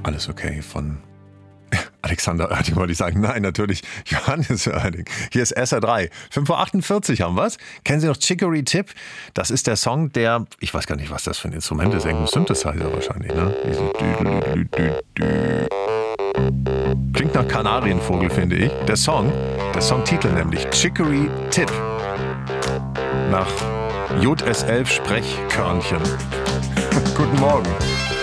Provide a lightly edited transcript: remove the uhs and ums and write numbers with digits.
Alles okay von Alexander Oerding, wollte ich sagen. Nein, natürlich Johannes Oerding. Hier ist SR3. 5:48 Uhr haben wir's. Kennen Sie noch Chicory Tip? Das ist der Song, der, ich weiß gar nicht, was das für ein Instrument ist. Irgendein Synthesizer wahrscheinlich, ne? Klingt nach Kanarienvogel, finde ich. Der Songtitel nämlich Chicory Tip. Nach JS11 Sprechkörnchen. Guten Morgen.